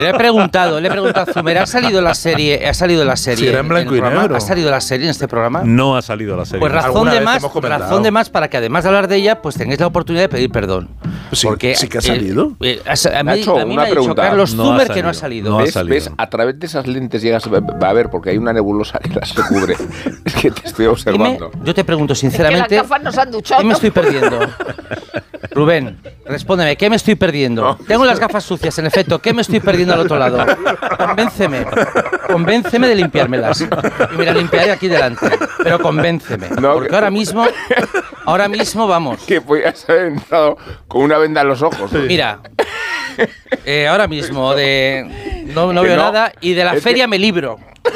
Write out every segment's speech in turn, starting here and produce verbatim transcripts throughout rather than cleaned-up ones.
Le he preguntado, le he preguntado a Zumer, ¿ha salido la serie? ¿Ha salido la serie? Sí, era en blanco y negro. ¿Ha salido la serie en este programa? No ha salido la serie. Pues razón de más, razón de más para que además de hablar de ella, pues tengáis la oportunidad de pedir perdón. Sí, porque sí que ha salido. Eh, eh, a mí, Nacho, a mí una me ha dicho pregunta. Carlos No Zumer ha que no ha salido. salido. No ha ¿Ves, salido. ¿Ves? A través de esas lentes llegas va a ver, porque hay una nebulosa que las cubre. Es que te estoy Dime, observando. yo te pregunto Es que sinceramente, las gafas nos han duchado. ¿qué me estoy perdiendo? Rubén, respóndeme, ¿qué me estoy perdiendo? No. Tengo las gafas sucias, en efecto, ¿qué me estoy perdiendo al otro lado? Convénceme, convénceme de limpiármelas. Y me las limpiaré aquí delante, pero convénceme. No, porque que- ahora mismo, ahora mismo vamos. Que podías haber entrado con una venda en los ojos. Mira, eh, ahora mismo de no, no Que veo no. nada y de la Es feria que- me libro.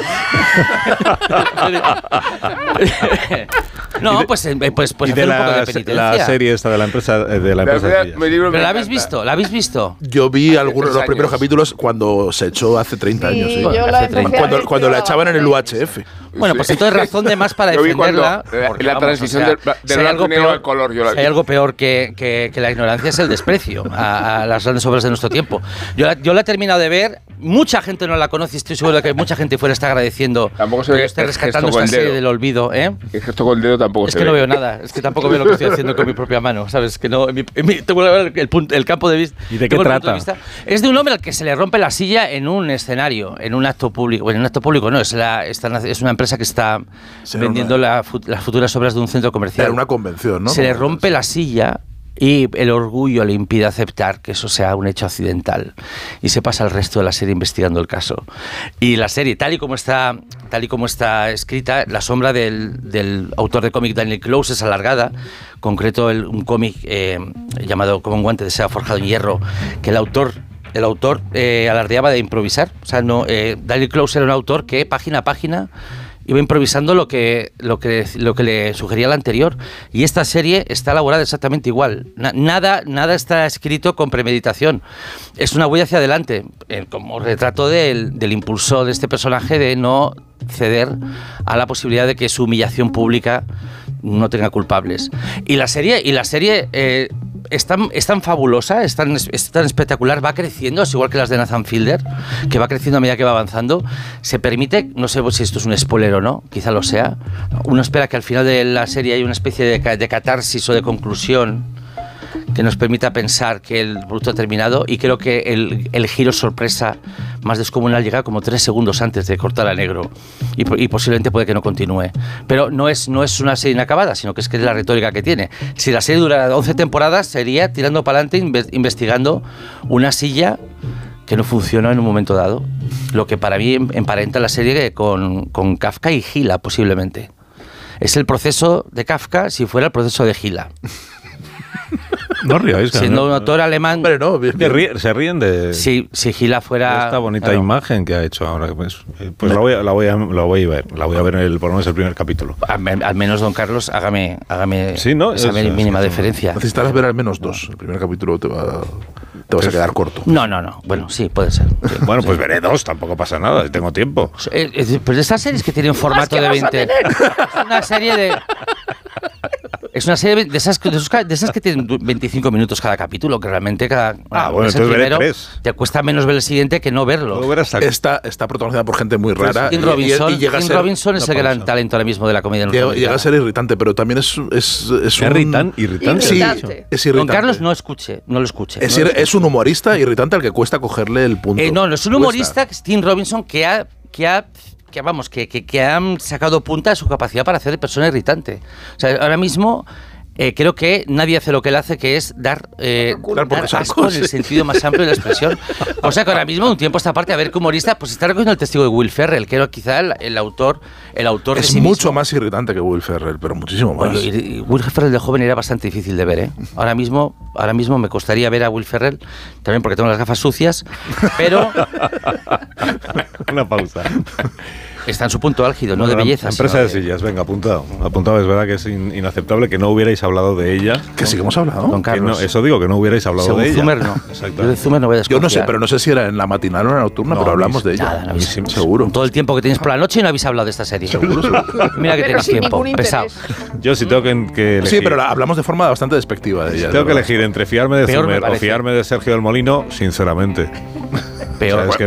No, pues, eh, pues, pues y de hacer un poco de la, penitencia. la serie esta de la empresa eh, de la La empresa verdad, Sillas. me libro, ¿Pero me la habéis encanta. visto? ¿La habéis visto? Yo vi Hace algunos de tres los primeros años. capítulos cuando se echó hace treinta Sí, años. Sí. yo Bueno, la hace treinta. empecé a Cuando, ver, cuando la pero- echaban en el U H F. Bueno, pues entonces razón de más para Yo vi cuando, defenderla. eh, porque, la vamos, transición o sea, del bla- del si hay blanco algo y negro peor- al color, yo la si vi. hay algo peor que, que, que la ignorancia es el desprecio a, a las grandes obras de nuestro tiempo. Yo la, yo la he terminado de ver, mucha gente no la conoce, estoy seguro de que mucha gente fuera está agradeciendo Tampoco se que ve esté el rescatando gesto con esta el serie dedo. del olvido, ¿eh? El gesto con el dedo tampoco Es se que ve. no veo nada, es que tampoco veo lo que estoy haciendo con mi propia mano, ¿sabes? Que no, en mi- en mi- tengo que ver el, punto- el campo de vista. ¿Y de qué tengo el punto de trata? vista. Es de un hombre al que se le rompe la silla en un escenario, en un acto público. Bueno, en un acto público no, es, la, está- es una empresa que está Será vendiendo una- la fu- las futuras obras de un centro comercial. Era una convención, ¿no? Se le rompe la silla y el orgullo le impide aceptar que eso sea un hecho accidental y se pasa el resto de la serie investigando el caso. Y la serie, tal y como está, tal y como está escrita, la sombra del, del autor de cómic Daniel Close es alargada, concreto el- un cómic eh, llamado Como un guante de seda forjado en hierro, que el autor el autor eh, alardeaba de improvisar. O sea, no, eh, Daniel Close era un autor que página a página iba improvisando lo que, lo que, lo que le sugería la anterior. Y esta serie está elaborada exactamente igual. Na- nada, nada está escrito con premeditación. Es una huella hacia adelante, eh, como retrato del, del impulso de este personaje de no ceder a la posibilidad de que su humillación pública no tenga culpables. Y la serie, y la serie eh, es, tan, es tan fabulosa, es tan, es tan espectacular, va creciendo, es igual que las de Nathan Fielder, que va creciendo a medida que va avanzando. Se permite, no sé si esto es un spoiler o no, quizá lo sea, uno espera que al final de la serie haya una especie de, ca- de catarsis o de conclusión que nos permita pensar que el producto ha terminado, y creo que el, el giro sorpresa más descomunal llega como tres segundos antes de cortar a negro y, po- y posiblemente puede que no continúe. Pero no es, no es una serie inacabada, sino que es que es la retórica que tiene. Si la serie durara once temporadas, sería tirando para adelante inve- investigando una silla que no funcionó en un momento dado. Lo que para mí em- emparenta la serie con, con Kafka y Gila, posiblemente. Es el proceso de Kafka si fuera el proceso de Gila. No ríais, que Siendo no- un autor alemán, Hombre, no, bien, que bien. ríe- se ríen de, si, si Gila de fuera... esta bonita claro, imagen que ha hecho ahora. Pues, eh, pues la, voy a, la, voy a, la voy a ver, la voy a ver en el, por lo menos el primer capítulo. Al, al menos, don Carlos, hágame, hágame Sí, ¿no? esa Es- mínima es- deferencia. Necesitarás ver al menos dos. El primer capítulo te, va, te vas a quedar corto. No, no, no. Bueno, sí, puede ser. Sí, Bueno, sí. pues veré dos, tampoco pasa nada, tengo tiempo. Eh, eh, Pues de estas series que tienen formato de veinte... Es una serie de... Es una serie de esas, de esos- de esas que tienen veinticinco minutos cada capítulo, que realmente cada... Ah, bueno, ves el entonces veré primero, tres. te cuesta menos ver el siguiente que no verlo. Puedo ver hasta Está, está protagonizada por gente muy rara. Tim y- y- Robinson, y llega a Tim ser- Robinson es una el gran pausa. talento ahora mismo de la comedia Llega, norteamericana. llega a ser irritante, pero también es, es, es un... Irritan- irritante. Sí, Irritante. es Don irritante. Carlos, no escuche, no lo escuche. Es, no lo ir- es un humorista irritante al que cuesta cogerle el punto. Eh, no, no, es un Cuesta. humorista, que es Tim Robinson, que ha, que ha, que vamos, que, que, que han sacado punta de su capacidad para hacer de persona irritante. O sea, ahora mismo eh, creo que nadie hace lo que él hace, que es dar, eh, Dar por dar saco, asco en el sí. sentido más amplio de la expresión. O sea, que ahora mismo, de un tiempo a esta parte, a ver qué humorista, pues está recogiendo el testigo de Will Ferrell, que era quizá el, el autor, el autor Es de sí mucho mismo. más irritante que Will Ferrell, pero muchísimo más. Bueno, y- y Will Ferrell de joven era bastante difícil de ver, ¿eh? Ahora mismo, ahora mismo me costaría ver a Will Ferrell, también porque tengo las gafas sucias, pero una pausa. está en su punto álgido, no de La belleza. Empresa sino de sillas, venga, apuntado. Apuntado, es verdad que es in- inaceptable que no hubierais hablado de ella. que sí que hemos hablado. Don Que Carlos. no, eso digo, que no hubierais hablado Según de ella. Zumer, no. Exacto. Yo de Zumer no voy a Yo no sé, desconfiar. pero no sé si era en la matinal o en la nocturna, No, pero hablamos ni- de ella. Nada, no habéis- Seguro. Con todo el tiempo que tenéis por la noche y no habéis hablado de esta serie. Seguro, seguro. Mira que Pero tenéis sin tiempo, ningún pesado. interés. Yo sí tengo que, que elegir. Sí, pero la- hablamos de forma bastante despectiva de ella. Tengo que ¿verdad? elegir entre fiarme de Peor me Zumer o parece. fiarme de Sergio del Molino, sinceramente. Peor. O sea, es que